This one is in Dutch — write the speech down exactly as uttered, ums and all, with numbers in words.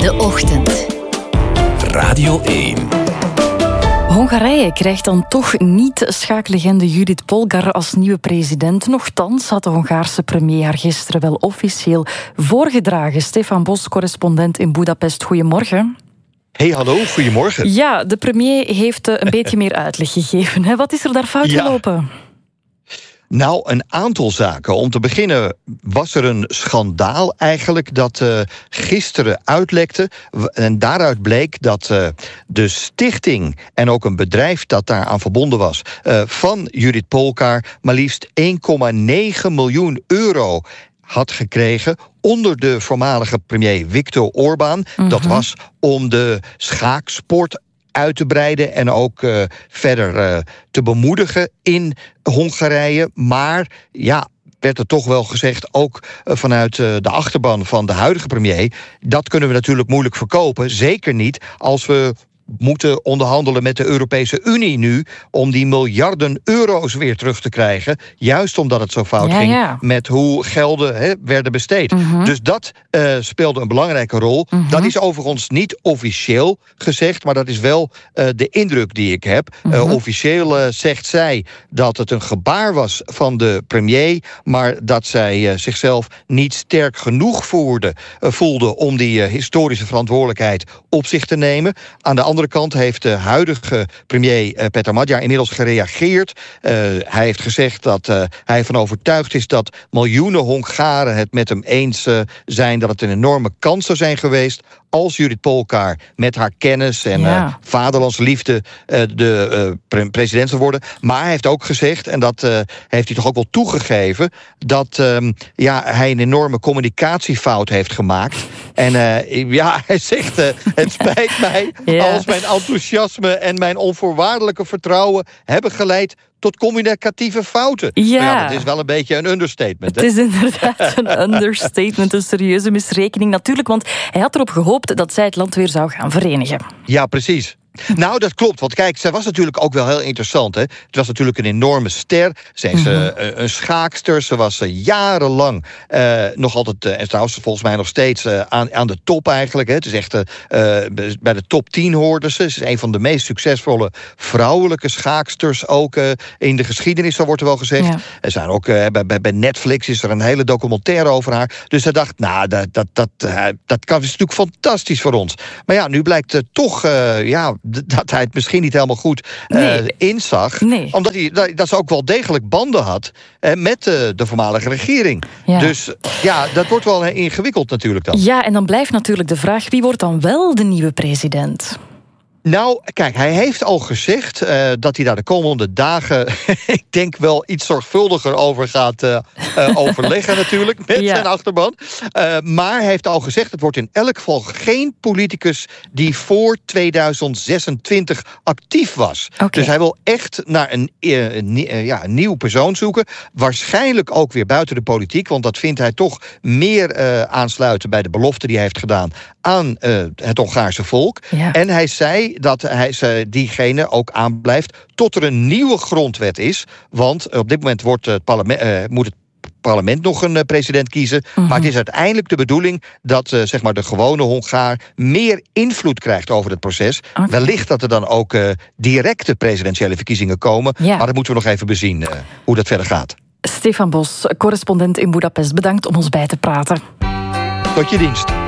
De Ochtend. Radio één. Hongarije krijgt dan toch niet schaaklegende Judith Polgar als nieuwe president. Nochtans had de Hongaarse premier haar gisteren wel officieel voorgedragen. Stefan Bos, correspondent in Budapest. Goedemorgen. Hey, hallo, goedemorgen. Ja, de premier heeft een beetje meer uitleg gegeven. Hè? Wat is er daar fout ja. gelopen? Nou, een aantal zaken. Om te beginnen was er een schandaal eigenlijk dat uh, gisteren uitlekte. En daaruit bleek dat uh, de stichting en ook een bedrijf dat daaraan verbonden was Uh, van Judith Polgar maar liefst één komma negen miljoen euro had gekregen onder de voormalige premier Viktor Orbán. Mm-hmm. Dat was om de schaaksport uit te breiden en ook uh, verder uh, te bemoedigen in Hongarije. Maar ja, werd er toch wel gezegd, ook uh, vanuit uh, de achterban van de huidige premier, dat kunnen we natuurlijk moeilijk verkopen. Zeker niet als we moeten onderhandelen met de Europese Unie nu om die miljarden euro's weer terug te krijgen. Juist omdat het zo fout ja, ging ja. met hoe gelden he, werden besteed. Uh-huh. Dus dat uh, speelde een belangrijke rol. Uh-huh. Dat is overigens niet officieel gezegd, maar dat is wel uh, de indruk die ik heb. Uh-huh. Uh, officieel uh, zegt zij dat het een gebaar was van de premier, maar dat zij uh, zichzelf niet sterk genoeg voerde, uh, voelde om die uh, historische verantwoordelijkheid op zich te nemen. Aan de andere kant heeft de huidige premier uh, Peter Magyar inmiddels gereageerd. Uh, hij heeft gezegd dat uh, hij ervan overtuigd is dat miljoenen Hongaren het met hem eens uh, zijn dat het een enorme kans zou zijn geweest als Judith Polgar met haar kennis en ja. uh, vaderlandsliefde uh, de uh, pre- president zou worden. Maar hij heeft ook gezegd, en dat uh, heeft hij toch ook wel toegegeven, dat um, ja, hij een enorme communicatiefout heeft gemaakt. En uh, ja, hij zegt, uh, het spijt mij ja. als mijn enthousiasme en mijn onvoorwaardelijke vertrouwen hebben geleid tot communicatieve fouten. Ja. Maar ja, dat is wel een beetje een understatement. Het hè? is inderdaad een understatement, een serieuze misrekening natuurlijk, want hij had erop gehoopt dat zij het land weer zou gaan verenigen. Ja, precies. Nou, dat klopt. Want kijk, zij was natuurlijk ook wel heel interessant. Hè? Het was natuurlijk een enorme ster. Ze is uh, een schaakster. Ze was uh, jarenlang uh, nog altijd, uh, en trouwens volgens mij nog steeds uh, aan, aan de top eigenlijk. Hè? Het is echt uh, bij de top tien hoorde ze. Ze is een van de meest succesvolle vrouwelijke schaaksters ook uh, in de geschiedenis, zo wordt er wel gezegd. Ja. Er zijn ook uh, bij, bij Netflix is er een hele documentaire over haar. Dus hij dacht, nou, dat, dat, dat, uh, dat kan, is natuurlijk fantastisch voor ons. Maar ja, nu blijkt uh, toch, uh, ja, dat hij het misschien niet helemaal goed uh, nee. inzag. Nee. Omdat hij, dat, dat ze ook wel degelijk banden had uh, met uh, de voormalige regering. Ja. Dus ja, dat wordt wel ingewikkeld natuurlijk dan. Ja, en dan blijft natuurlijk de vraag, wie wordt dan wel de nieuwe president? Nou, kijk, hij heeft al gezegd uh, dat hij daar de komende dagen ik denk wel iets zorgvuldiger over gaat uh, uh, overleggen natuurlijk met ja. zijn achterban. Uh, maar hij heeft al gezegd, het wordt in elk geval geen politicus die voor tweeduizend zesentwintig actief was. Okay. Dus hij wil echt naar een, uh, een, uh, ja, een nieuw persoon zoeken. Waarschijnlijk ook weer buiten de politiek, want dat vindt hij toch meer uh, aansluiten bij de belofte die hij heeft gedaan aan uh, het Hongaarse volk. Ja. En hij zei dat hij diegene ook aanblijft tot er een nieuwe grondwet is. Want op dit moment wordt het parlement, uh, moet het parlement nog een uh, president kiezen. Mm-hmm. Maar het is uiteindelijk de bedoeling dat uh, zeg maar de gewone Hongaar meer invloed krijgt over het proces. Okay. Wellicht dat er dan ook uh, directe presidentiële verkiezingen komen. Ja. Maar dat moeten we nog even bezien uh, hoe dat verder gaat. Stefan Bos, correspondent in Budapest, bedankt om ons bij te praten. Tot je dienst.